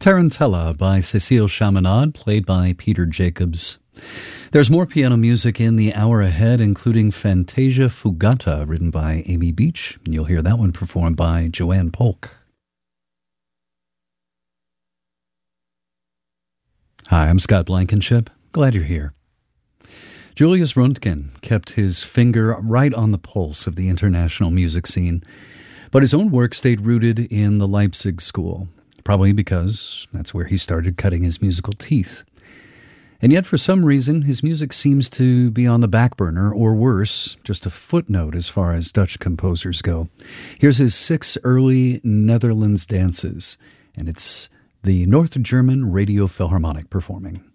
Tarantella by Cécile Chaminade, played by Peter Jacobs. There's more piano music in the hour ahead, including Fantasia Fugata, written by Amy Beach. And you'll hear that one performed by Joanne Polk. Hi, I'm Scott Blankenship. Glad you're here. Julius Röntgen kept his finger right on the pulse of the international music scene, but his own work stayed rooted in the Leipzig school, probably because that's where he started cutting his musical teeth. And yet, for some reason, his music seems to be on the back burner, or worse, just a footnote as far as Dutch composers go. Here's his 6 early Netherlands dances, and it's the North German Radio Philharmonic performing.